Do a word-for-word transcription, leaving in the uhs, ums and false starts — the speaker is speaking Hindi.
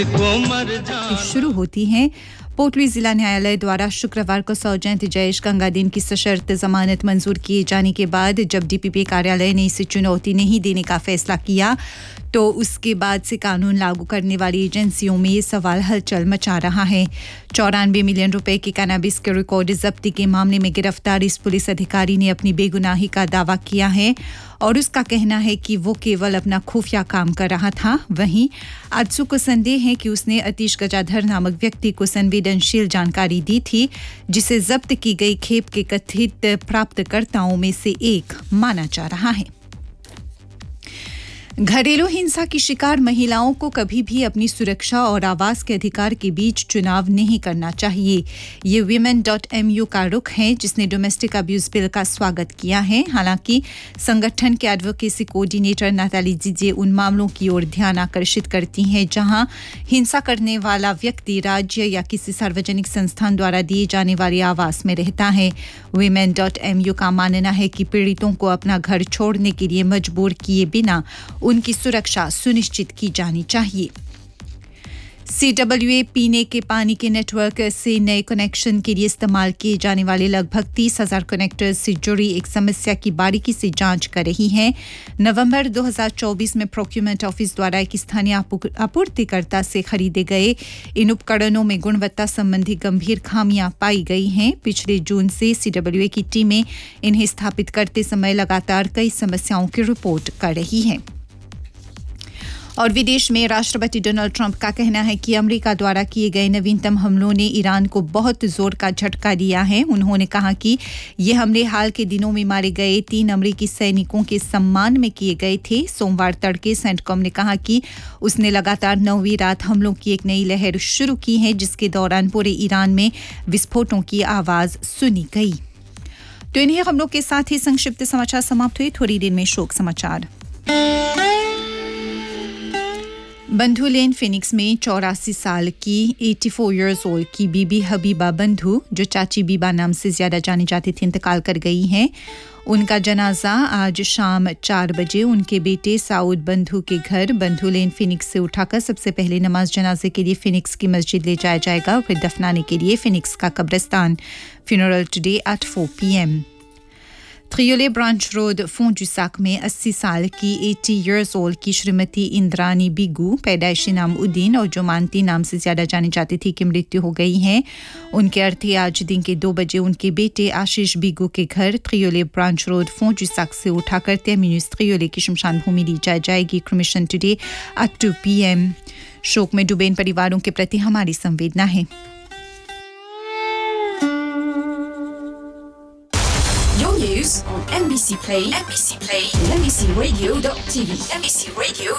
शुरू होती हैं। पोटली जिला न्यायालय द्वारा शुक्रवार को सौजन्य जयेश गंगादीन की सशर्त जमानत मंजूर किए जाने के बाद जब डीपीपी कार्यालय ने इसे चुनौती नहीं देने का फैसला किया तो उसके बाद से कानून लागू करने वाली एजेंसियों में ये सवाल हलचल मचा रहा है। चौरानवे मिलियन रुपए के कैनाबिस के रिकॉर्ड जब्ती के मामले में गिरफ्तार इस पुलिस अधिकारी ने अपनी बेगुनाही का दावा किया है और उसका कहना है कि वो केवल अपना खुफिया काम कर रहा था। वहीं आजसू को संदेह है कि उसने अतीश गजाधर नामक व्यक्ति को संवेदनशील जानकारी दी थी जिसे जब्त की गई खेप के कथित प्राप्तकर्ताओं में से एक माना जा रहा है। घरेलू हिंसा की शिकार महिलाओं को कभी भी अपनी सुरक्षा और आवास के अधिकार के बीच चुनाव नहीं करना चाहिए। ये वीमेन डॉट एम यू का रुख है जिसने डोमेस्टिक अब्यूज बिल का स्वागत किया है। हालांकि संगठन के एडवोकेसी कोऑर्डिनेटर नाताली जीजे उन मामलों की ओर ध्यान आकर्षित करती हैं जहां हिंसा करने वाला व्यक्ति राज्य या किसी सार्वजनिक संस्थान द्वारा दिए जाने वाले आवास में रहता है। वीमेन डॉट एम यू का मानना है कि पीड़ितों को अपना घर छोड़ने के लिए मजबूर किए बिना उनकी सुरक्षा सुनिश्चित की जानी चाहिए। सीडब्ल्यूए पीने के पानी के नेटवर्क से नए कनेक्शन के लिए इस्तेमाल किए जाने वाले लगभग तीस हजार कनेक्टर्स से जुड़ी एक समस्या की बारीकी से जांच कर रही है। नवंबर दो हज़ार चौबीस में प्रोक्यूरमेंट ऑफिस द्वारा एक स्थानीय आपूर्तिकर्ता से खरीदे गए इन उपकरणों में गुणवत्ता संबंधी गंभीर खामियां पाई गई हैं। पिछले जून से सीडब्ल्यूए की टीमें इन्हें स्थापित करते समय लगातार कई समस्याओं की रिपोर्ट कर रही है। और विदेश में राष्ट्रपति डोनाल्ड ट्रंप का कहना है कि अमेरिका द्वारा किए गए नवीनतम हमलों ने ईरान को बहुत जोर का झटका दिया है। उन्होंने कहा कि ये हमले हाल के दिनों में मारे गए तीन अमेरिकी सैनिकों के सम्मान में किए गए थे। सोमवार तड़के सेंटकॉम ने कहा कि उसने लगातार नौवीं रात हमलों की एक नई लहर शुरू की है जिसके दौरान पूरे ईरान में विस्फोटों की आवाज सुनी गई। तो इन्हीं हमलों के साथ ही संक्षिप्त समाचार समाप्त हुए। थोड़ी देर में शोक समाचार। बंधु लेन फिनिक्स में चौरासी साल की चौरासी इयर्स ओल्ड की बीबी हबीबा बंधु जो चाची बीबा नाम से ज्यादा जानी जाती थी इंतकाल कर गई हैं। उनका जनाजा आज शाम चार बजे उनके बेटे साउद बंधु के घर बंधु लेन फिनिक्स से उठाकर सबसे पहले नमाज जनाजे के लिए फिनिक्स की मस्जिद ले जाया जाएगा और फिर दफनाने के लिए फिनिक्स का कब्रिस्तान। Funeral today at four P M. त्रियोले branch road फोंजुसाक में अस्सी साल की अस्सी इयर्स ओल्ड की श्रीमती इंद्रानी बिगू पैदाइशी नाम उद्दीन और जो मानती नाम से ज्यादा जानी जाती थी की मृत्यु हो गई है। उनके अर्थी आज दिन के दो बजे उनके बेटे आशीष बिगू के घर त्रियोले ब्रांच रोड फोंजुसाक से उठाकर तेमिनुस त्रियोले की शमशान भूमि ली जा जाएगी। Cremation today at to P M. शोक में डूबे इन परिवारों के प्रति हमारी संवेदना है। News on N B C Play, N B C Play, N B C Radio dot T V, N B C Radio